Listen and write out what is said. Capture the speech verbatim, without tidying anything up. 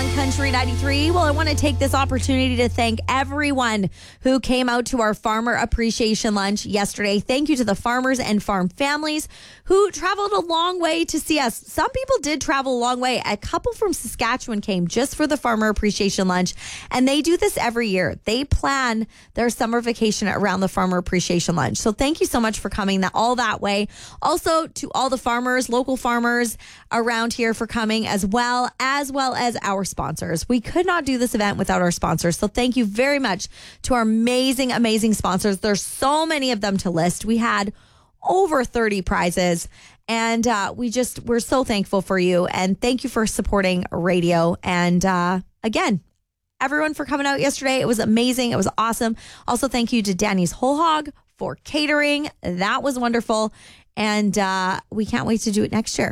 on Country ninety-three. Well, I want to take this opportunity to thank everyone who came out to our Farmer Appreciation Lunch yesterday. Thank you to the farmers and farm families who traveled a long way to see us. Some people did travel a long way. A couple from Saskatchewan came just for the Farmer Appreciation Lunch, and they do this every year. They plan their summer vacation around the Farmer Appreciation Lunch. So thank you so much for coming that all that way. Also to all the farmers, local farmers around here for coming as well, as well as our sponsors. We could not do this event without our sponsors. So thank you very much to our amazing, amazing sponsors. There's so many of them to list. We had over thirty prizes, and uh, we just, we're so thankful for you. And thank you for supporting radio. And uh, again, everyone for coming out yesterday. It was amazing. It was awesome. Also, thank you to Danny's Whole Hog for catering. That was wonderful. And uh, we can't wait to do it next year.